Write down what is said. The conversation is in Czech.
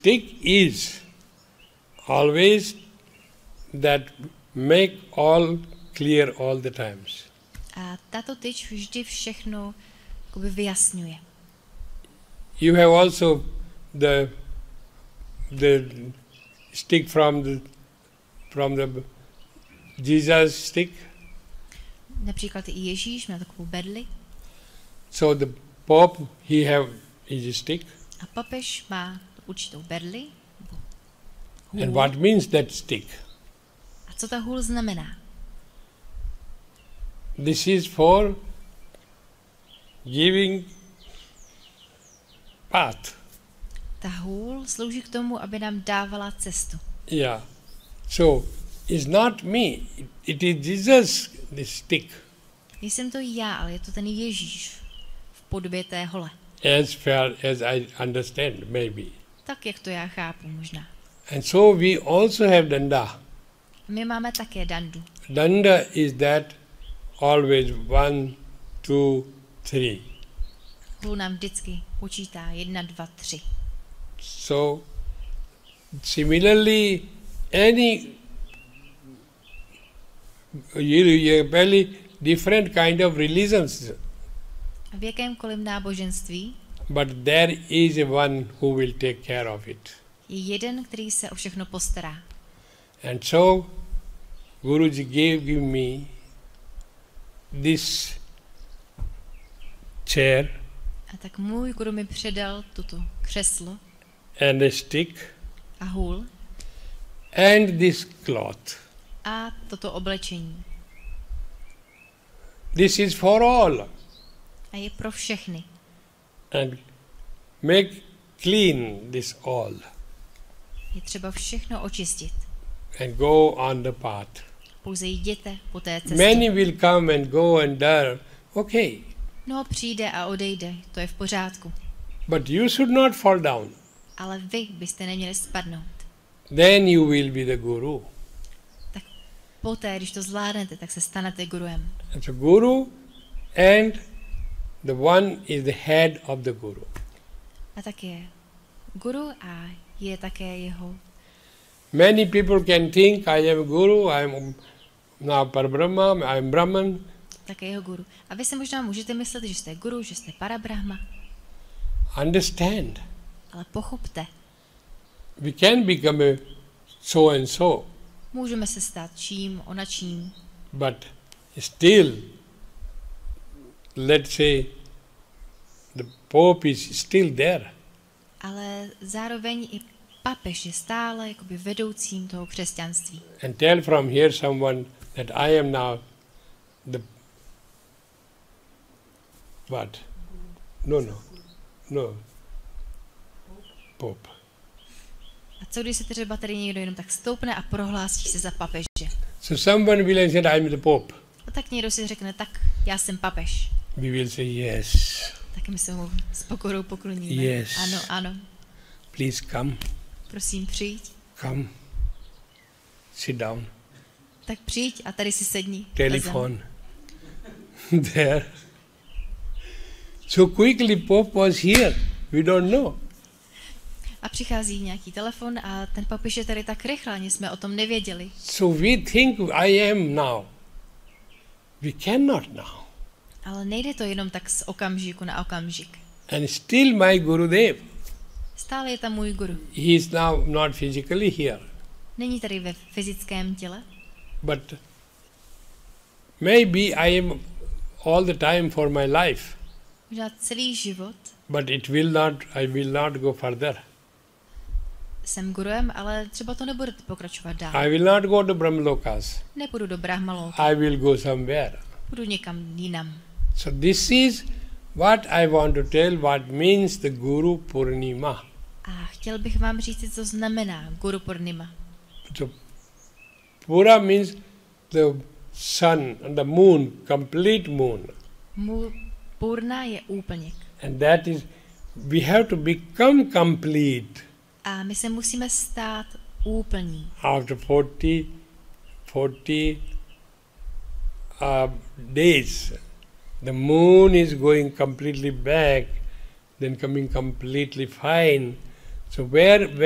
Stick is always that make all clear all the times. A tato tyč vždy všechno jakoby vyjasňuje. You have also the stick from the Jesus stick. Například i Ježíš měl takovou bedli. So the Pope, he have his stick. A papež má určitou bedli. And what means that stick? A co ta hůl znamená? This is for giving path. Ta hůl slouží k tomu, aby nám dávala cestu. Yeah. So it's not me. It is Jesus, the stick. Nejsem to já, ale je to ten Ježíš v podobě té hole. As far as I understand, maybe. Tak, jak to já chápu, možná. And so we also have danda. A my máme také dandu. Danda is that always 1, 2, 3. Hůl nám vždycky počítá 1, 2, 3. So similarly, any you very different kind of religions, A v jakémkoliv náboženství but there is a one who will take care of it. je jeden, který se o všechno postará. And so Guruji give me this chair A tak můj guru mi předal tuto křeslo and a stick a hůl and this cloth. a toto oblečení. This is for all. A je pro všechny. And make clean this all Je třeba všechno očistit. and go on the path. Pouze jděte po té cestě. Many will come and go and there. Okay. Mnoho přijde a odejde, to je v pořádku. But you should not fall down. Ale vy byste neměli spadnout. Then you will be the guru. Poté, když to zvládnete, tak se stanete guruem. It's a guru and the one is the head of the guru. A tak je guru a je také jeho. Many people can think I am guru, I am now Parabrahma, I am Brahman. Také jeho guru. A vy si možná můžete myslet, že jste guru, že jste parabrahma. Understand. Ale pochopte, We can become a so and so, můžeme se stát čím, onačím, but still, let's say, the Pope is still there. ale zároveň i papež je stále jakoby vedoucím toho křesťanství. And tell from here someone that I am now the what? No. Pope. A co když se třeba tady někdo jenom tak stoupne a prohlásí se za papeže? So someone will say, I am the Pope. A tak někdo si řekne, tak já jsem papež. We will say, yes, Tak my se mu s pokorou pokloníme. Yes. Ano, ano. please come, Prosím, přijď. come, sit down, Tak přijď a tady si sedni. telephone, there. So quickly Pope was here, we don't know. A přichází nějaký telefon a ten papež je tady tak rychle, ani jsme o tom nevěděli. So we think I am now. We cannot now. Ale nejde to jenom tak z okamžiku na okamžik. And still my Gurudev, Stále je tam můj guru. he is now not physically here, Není tady ve fyzickém těle, but maybe I am all the time for my life, možná celý život but I will not go further. jsem guruem, ale třeba to nebude pokračovat dál. I will not go to Brahmalokas. Nepůjdu do Brahmaloka, I will go somewhere. půjdu někam jinam. So this is what I want to tell, what means the Guru Purnima. A chtěl bych vám říct, co znamená Guru Purnima. So Pura means the sun and the moon, complete moon. Purna je úplněk. And that is, we have to become complete A my se musíme stát úplní. after 40 days. The moon is going completely back, then coming completely fine. So where